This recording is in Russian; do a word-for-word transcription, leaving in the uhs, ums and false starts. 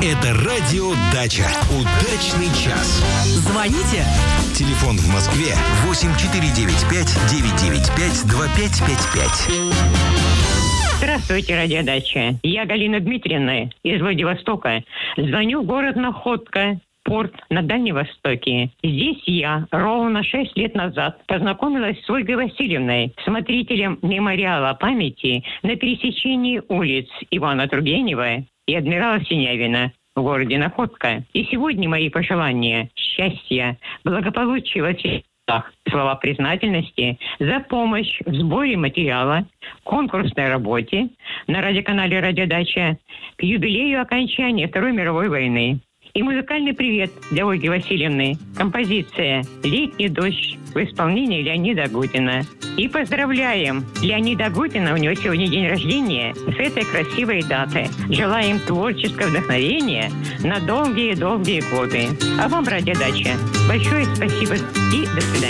Это радио «Дача». Удачный час. Звоните. Телефон в Москве восемь четыре девять пять девять девять пять два пять пять пять. Здравствуйте, радиодача. Я Галина Дмитриевна из Владивостока. Звоню в город Находка, порт на Дальнем Востоке. Здесь я ровно шесть лет назад познакомилась с Ольгой Васильевной, смотрителем мемориала памяти на пересечении улиц Ивана Тургенева и адмирала Синявина в городе Находка. И сегодня мои пожелания счастья, благополучия во всех местах, слова признательности за помощь в сборе материала, конкурсной работе на радиоканале «Радиодача» к юбилею окончания Второй мировой войны. И музыкальный привет для Ольги Васильевны. Композиция «Летний дождь» в исполнении Леонида Агутина. И поздравляем Леонида Агутина, у него сегодня день рождения, с этой красивой датой. Желаем творческого вдохновения на долгие-долгие годы. А вам, радиодача, большое спасибо и до свидания.